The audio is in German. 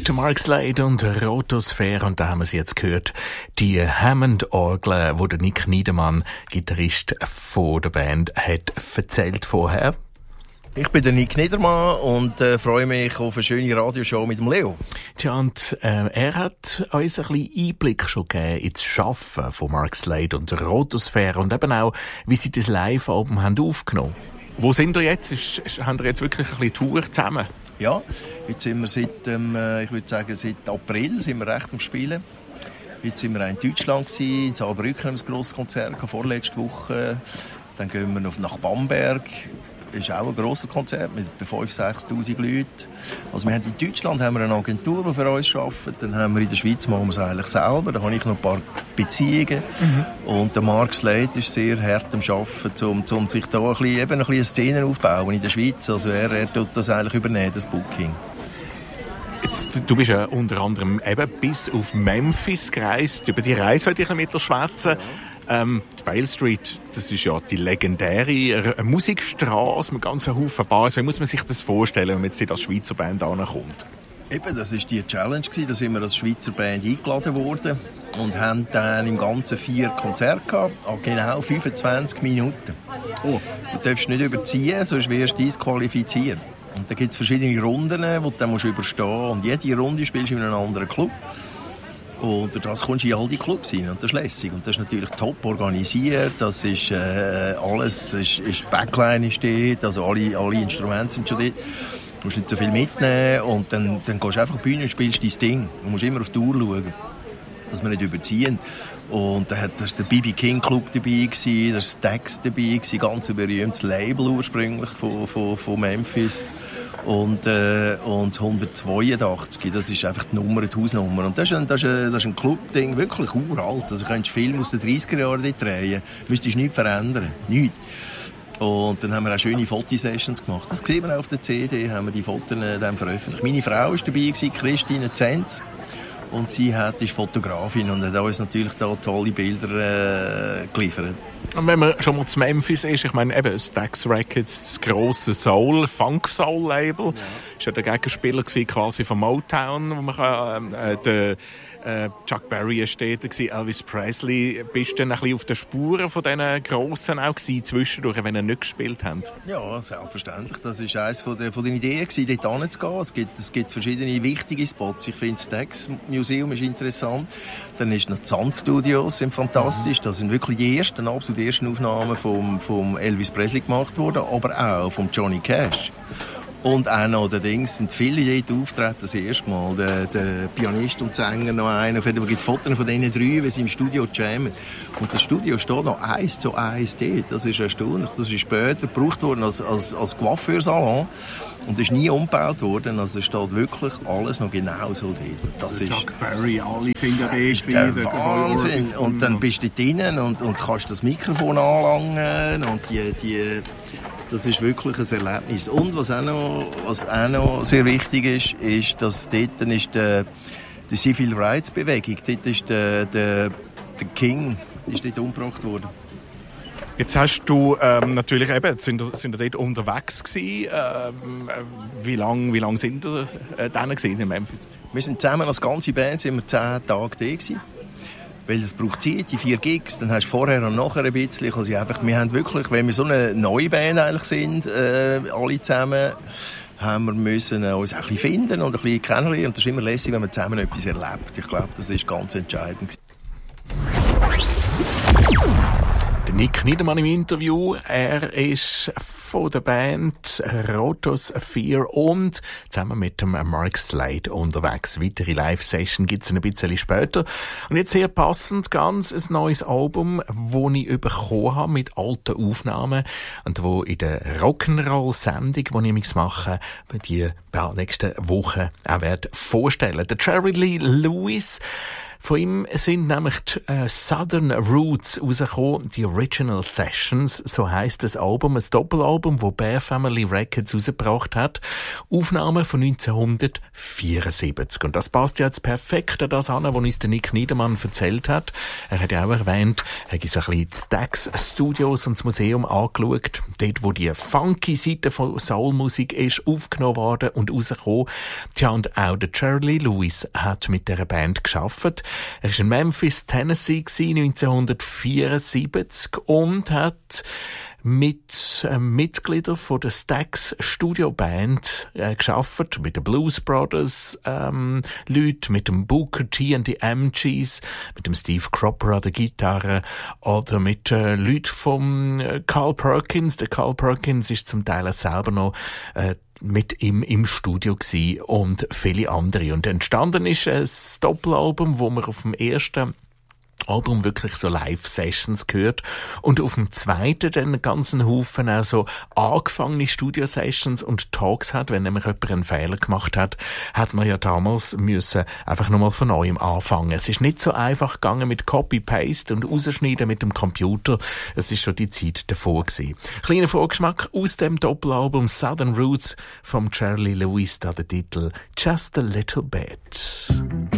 Der Mark Slade und Rotosphäre, und da haben wir sie jetzt gehört, die Hammond-Orgel, wo der Nick Niedermann, Gitarrist von der Band, hat erzählt vorher. Ich bin der Nick Niedermann und freue mich auf eine schöne Radioshow mit dem Leo. Tja, und er hat uns ein bisschen Einblick schon gegeben ins Schaffen von Mark Slade und Rotosphäre und eben auch, wie sie das Live-Album haben aufgenommen. Wo sind ihr jetzt? Haben ihr jetzt wirklich ein bisschen Tour zusammen? Ja, jetzt sind wir ich würde sagen, seit April sind wir recht am Spielen. Jetzt sind wir in Deutschland gewesen, in Saarbrücken haben wir ein grosses Konzert vorletzte Woche. Dann gehen wir noch nach Bamberg. Das ist auch ein grosses Konzert mit 5'000–6'000 Leuten. Also wir haben in Deutschland haben wir eine Agentur, die für uns arbeitet. Dann haben wir in der Schweiz machen wir es eigentlich selber. Da habe ich noch ein paar Beziehungen. Und der Mark Slade ist sehr hart am Arbeiten, um sich da ein bisschen eine Szene aufzubauen in der Schweiz. Also er tut das eigentlich übernehmen, das Booking. Jetzt, du bist ja unter anderem eben bis auf Memphis gereist. Über die Reise wollte ich ein bisschen schwätzen. Die Bale Street, das ist ja die legendäre Musikstraße mit ganz einem Haufen Bars. Wie muss man sich das vorstellen, wenn man jetzt als Schweizer Band ankommt? Eben, das war die Challenge gewesen. Da sind wir als Schweizer Band eingeladen worden und haben dann im Ganzen 4 Konzerte gehabt, an genau 25 Minuten. Oh. Du darfst nicht überziehen, sonst wirst du disqualifiziert. Und da gibt es verschiedene Runden, die du dann überstehen musst. Und jede Runde spielst du in einem anderen Club. Und das kommst du in all die Clubs rein. Und das ist lässig. Und das ist natürlich top organisiert. Das ist alles, ist Backline steht, also alle Instrumente sind schon dort. Du musst nicht so viel mitnehmen. Und dann gehst du einfach auf die Bühne und spielst dein Ding. Du musst immer auf die Uhr schauen, dass wir nicht überziehen. Und da war der B.B. King Club dabei, der Stax dabei, ganz ein berühmtes Label ursprünglich von Memphis. Und 182, das ist einfach die Nummer, die Hausnummer. Und das ist ein Club-Ding, wirklich uralt. Also könntest du Filme aus den 30er Jahren dort drehen, müsstest du nichts verändern, nichts. Und dann haben wir auch schöne Fotosessions gemacht. Das sehen wir auch auf der CD, haben wir die Fotos dann veröffentlicht. Meine Frau war dabei, Christine Zenz. Und sie ist Fotografin und hat uns natürlich da tolle Bilder geliefert. Und wenn man schon mal zu Memphis ist, ich meine eben Stax Records, das grosse Funk-Soul-Label, ist ja der Gegenspieler quasi von Motown, wo man der Chuck Berry steht, Elvis Presley. Bist du dann ein bisschen auf den Spuren von diesen Grossen auch gewesen, zwischendurch, wenn ihr nicht gespielt habt? Ja, selbstverständlich. Das war eines von den Ideen, dort hinzugehen. Es gibt verschiedene wichtige Spots. Ich finde das Stax Museum ist interessant. Dann ist noch die Sun Studios, sind fantastisch. Das sind wirklich die absolut ersten Aufnahmen vom Elvis Presley gemacht worden, aber auch vom Johnny Cash. Und auch noch sind viele dort auftreten, das erste Mal. Der Pianist und Sänger noch einer. Da gibt es Fotos von diesen 3, wie sie im Studio jammen. Und das Studio steht noch 1:1 dort. Das ist erstaunlich. Das ist später gebraucht worden als Coiffeursalon. Und ist nie umgebaut worden. Also es steht wirklich alles noch genau so dort. Das ist Chuck Berry, alle sind ja der Wahnsinn. Und dann bist du drinnen und kannst das Mikrofon anlangen. Und das ist wirklich ein Erlebnis. Und was auch noch sehr wichtig ist, dass dort ist die Civil Rights Bewegung, dort ist der King ist dort umgebracht worden. Jetzt hast du natürlich eben, sind ihr dort unterwegs gewesen. Wie lang sind ihr dann gewesen in Memphis? Wir sind zusammen als ganze Band 10 Tage dort gewesen. Weil es braucht Zeit, die 4 Gigs, dann hast du vorher und nachher ein bisschen. Also wir haben wirklich, wenn wir so eine neue Band eigentlich sind, alle zusammen, haben wir müssen uns ein bisschen finden und ein bisschen kennenlernen. Und das ist immer lässig, wenn man zusammen etwas erlebt. Ich glaube, das ist ganz entscheidend. Nick Niedermann im Interview. Er ist von der Band Rotosphäre und zusammen mit dem Mark Slade unterwegs. Weitere Live-Session gibt's ein bisschen später. Und jetzt sehr passend ganz ein neues Album, das ich bekommen habe mit alten Aufnahmen und wo in der Rock'n'Roll-Sendung, die ich mache, die nächsten Wochen auch vorstellen. Der Jerry Lee Lewis Von ihm sind nämlich die Southern Roots rausgekommen, die Original Sessions, so heisst das Album, ein Doppelalbum, das Bear Family Records rausgebracht hat. Aufnahmen von 1974. Und das passt ja jetzt perfekt an das an, was uns der Nick Niedermann erzählt hat. Er hat ja auch erwähnt, er hat so ein bisschen die Stax Studios und das Museum angeschaut, dort, wo die funky Seite von Soulmusik ist, aufgenommen worden und rausgekommen. Tja, und auch der Charlie Lewis hat mit dieser Band gearbeitet. Er war in Memphis, Tennessee 1974 und hat mit Mitgliedern von der Stax Studio Band geschafft, mit den Blues Brothers Leuten, mit dem Booker T and the MGs, mit dem Steve Cropper an der Gitarre oder mit Leuten vom Carl Perkins. Der Carl Perkins ist zum Teil selber noch mit ihm im Studio gsi und viele andere. Und entstanden ist ein Doppelalbum, wo man auf dem ersten Album wirklich so Live-Sessions gehört und auf dem zweiten dann einen ganzen Haufen auch so angefangene Studio-Sessions und Talks hat. Wenn nämlich jemand einen Fehler gemacht hat, hat man ja damals müssen einfach nochmal von neuem anfangen. Es ist nicht so einfach gegangen mit Copy-Paste und Rausschneiden mit dem Computer. Es ist schon die Zeit davor gewesen. Kleiner Vorgeschmack aus dem Doppelalbum Southern Roots vom Charlie Lewis, da der Titel Just a Little Bit.